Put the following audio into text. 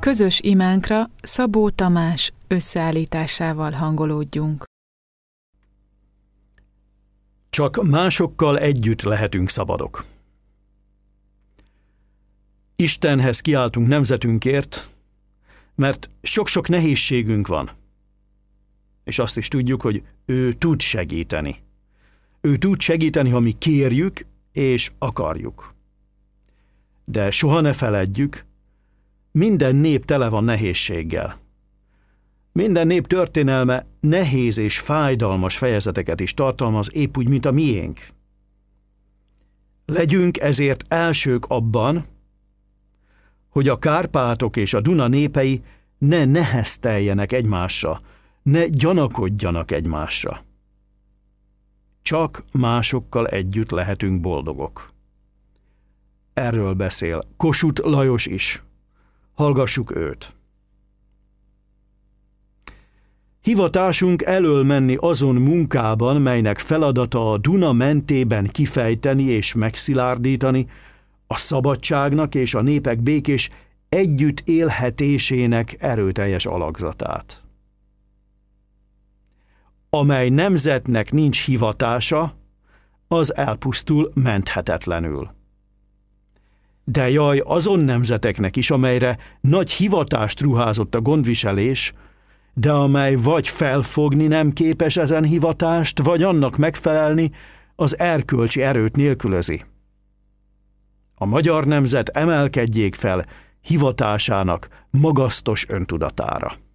Közös imánkra Szabó Tamás összeállításával hangolódjunk. Csak másokkal együtt lehetünk szabadok. Istenhez kiáltunk nemzetünkért, mert sok-sok nehézségünk van. És azt is tudjuk, hogy ő tud segíteni. Ő tud segíteni, ha mi kérjük és akarjuk. De soha ne feledjük, minden nép tele van nehézséggel. Minden nép történelme nehéz és fájdalmas fejezeteket is tartalmaz, épp úgy, mint a miénk. Legyünk ezért elsők abban, hogy a Kárpátok és a Duna népei ne nehezteljenek egymásra, ne gyanakodjanak egymásra. Csak másokkal együtt lehetünk boldogok. Erről beszél Kossuth Lajos is. Hallgassuk őt. Hivatásunk elől menni azon munkában, melynek feladata a Duna mentében kifejteni és megszilárdítani a szabadságnak és a népek békés együtt élhetésének erőteljes alakzatát. Amely nemzetnek nincs hivatása, az elpusztul menthetetlenül. De jaj azon nemzeteknek is, amelyre nagy hivatást ruházott a gondviselés, de amely vagy felfogni nem képes ezen hivatást, vagy annak megfelelni, az erkölcsi erőt nélkülözi. A magyar nemzet emelkedjék fel hivatásának magasztos öntudatára.